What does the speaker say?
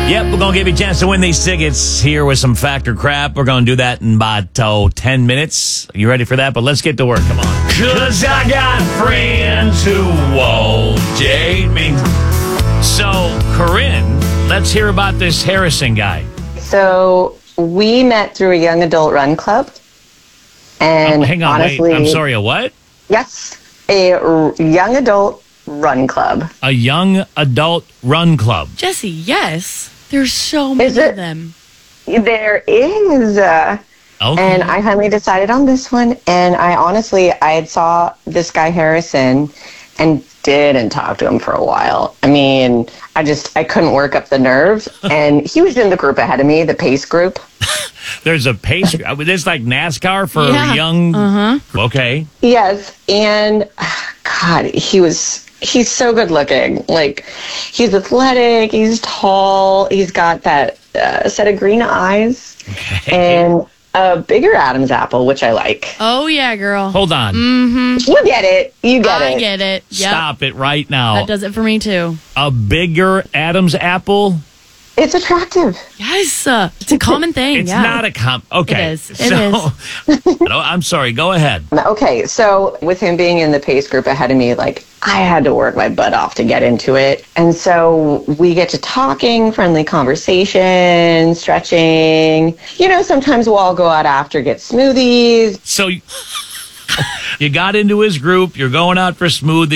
Yep, we're going to give you a chance to win these tickets here with some Factor Crap. We're going to do that in about 10 minutes. You ready for that? But let's get to work. Come on. Because I got friends who won't date me. So, Corinne, let's hear about this Harrison guy. So we met through a young adult run club. And hang on, honestly, wait. I'm sorry, a what? Yes, a young adult run club. A young adult run club. Jesse, yes. There's so many of them. There is. Okay. And I finally decided on this one. And I had saw this guy Harrison and didn't talk to him for a while. I mean, I couldn't work up the nerve. And he was in the group ahead of me, the pace group. There's a pace. This like NASCAR for young. Okay. Yes. And God, he's so good looking. Like, he's athletic, he's tall, he's got that set of green eyes. Okay. And a bigger Adam's apple, which I like. Oh, yeah, girl. Hold on. You get it. You get it. I get it. Yep. Stop it right now. That does it for me, too. A bigger Adam's apple? It's attractive. Yes. It's a common thing. It's yeah. not a Okay. It is. It is. No, I'm sorry. Go ahead. Okay, so with him being in the pace group ahead of me, like, I had to work my butt off to get into it. And so we get to talking, friendly conversation, stretching. You know, sometimes we'll all go out after, get smoothies. So you got into his group. You're going out for smoothies.